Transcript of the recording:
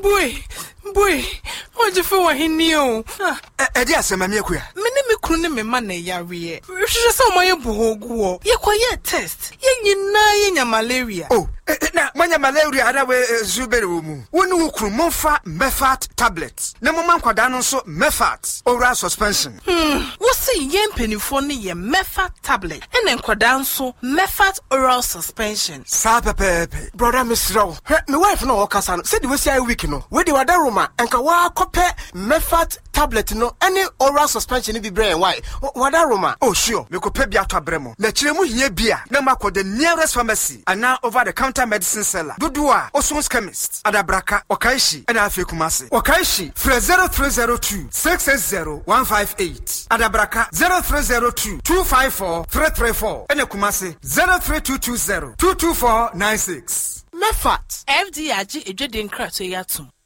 Boy, what you for hinio? Edia semamekuya. Me kunu me man na yare. So my boho ye quiet test. Ye na malaria. Oh, na manya malaria ada we zuberu mu. Wonu ukru monfa Mefat tablets. Na moma nkwada no so Mefat oral suspension. What say ye mpanifo ne ye Mefat tablet. Ene nkwada nso Mefat oral suspension. Sa pepe. Brother Mr. Me wife no okasa no. Say the we say week no. We the wada room enka wa kope Mefat tablet no any oral suspension be brain why wada roma oh sure me kope bia to abremo na kire mu hia bia na makọ the nearest pharmacy and now over the counter medicine seller dodo a Osons chemist adabraka okaishi and afi kumase okaishi 0302 660 158 adabraka 0302 254 334 and kumase 03220 22496 Mefat FD aji ejede nkra to yatum